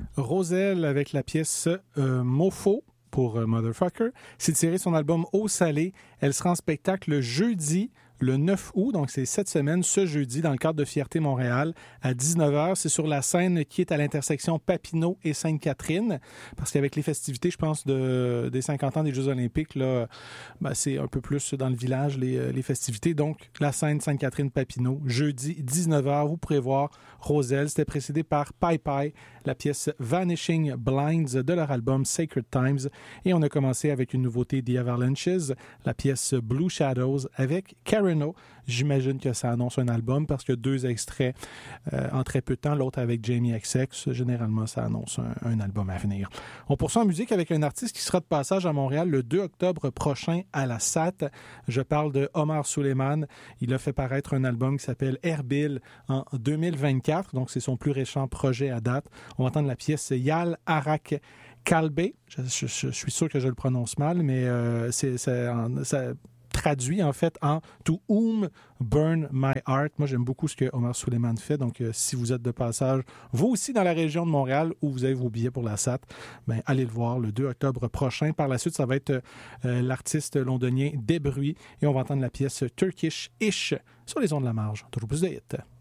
Roselle avec la pièce Mofo pour Motherfucker. C'est tiré de son album Eau salée. Elle sera en spectacle jeudi, le 9 août, donc c'est cette semaine, ce jeudi, dans le cadre de Fierté Montréal, à 19h. C'est sur la scène qui est à l'intersection Papineau et Sainte-Catherine, parce qu'avec les festivités, je pense, des 50 ans des Jeux olympiques, là, ben, c'est un peu plus dans le village, les festivités. Donc, la scène Sainte-Catherine-Papineau, jeudi, 19h, vous pourrez voir Roselle. C'était précédé par Pai Pai, la pièce Vanishing Blinds de leur album Sacred Times. Et on a commencé avec une nouveauté The Avalanches, la pièce Blue Shadows avec Karen. J'imagine que ça annonce un album parce que 2 extraits en très peu de temps, l'autre avec Jamie XX. Généralement, ça annonce un album à venir. On poursuit en musique avec un artiste qui sera de passage à Montréal le 2 octobre prochain à la SAT. Je parle de Omar Suleiman. Il a fait paraître un album qui s'appelle Erbil en 2024. Donc, c'est son plus récent projet à date. On va entendre la pièce Yal Arak Kalbe. Je suis sûr que je le prononce mal, mais ça traduit en fait en To Whom Burn My Heart. Moi, j'aime beaucoup ce que Omar Suleiman fait. Donc, si vous êtes de passage, vous aussi dans la région de Montréal où vous avez vos billets pour la SAT, ben, allez le voir le 2 octobre prochain. Par la suite, ça va être l'artiste londonien Debruy et on va entendre la pièce Turkish Ish sur les ondes de la marge. Toujours plus de hits.